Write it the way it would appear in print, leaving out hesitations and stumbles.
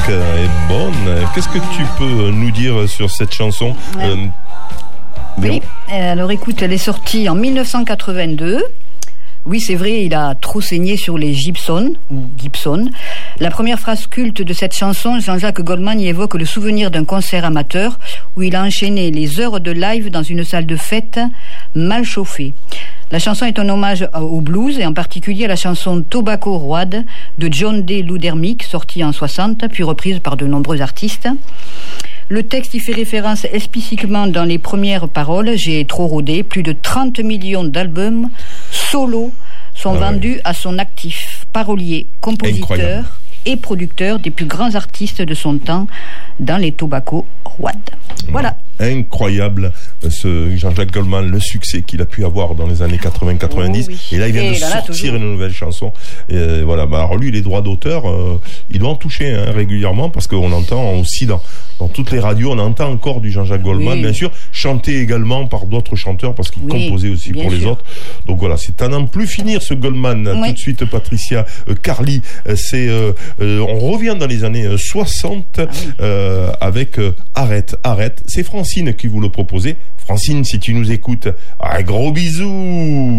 est bonne. Qu'est-ce que tu peux nous dire sur cette chanson? Oui, alors écoute, elle est sortie en 1982. Oui, c'est vrai, il a trop saigné sur les Gibson, ou Gibson. La première phrase culte de cette chanson, Jean-Jacques Goldman y évoque le souvenir d'un concert amateur où il a enchaîné les heures de live dans une salle de fête mal chauffée. La chanson est un hommage au blues et en particulier à la chanson Tobacco Road de John D. Ludermick, sortie en 60, puis reprise par de nombreux artistes. Le texte y fait référence explicitement dans les premières paroles. J'ai trop rodé. Plus de 30 millions d'albums solo sont vendus à son actif. Parolier, compositeur et producteur des plus grands artistes de son temps dans les Tobacco Road. Voilà. Incroyable, ce Jean-Jacques Goldman, le succès qu'il a pu avoir dans les années 80-90. Oui. Et là, il vient de sortir une nouvelle chanson. Et voilà. Alors lui, les droits d'auteur, il doit en toucher régulièrement parce qu'on entend aussi dans toutes les radios, on entend encore du Jean-Jacques Goldman, bien sûr, chanté également par d'autres chanteurs parce qu'il composait aussi pour les autres. Donc voilà, c'est à n'en plus finir ce Goldman. Tout de suite, Patricia Carly, on revient dans les années 60 avec Arrête. C'est Francine qui vous le proposait. Francine, si tu nous écoutes, un gros bisou.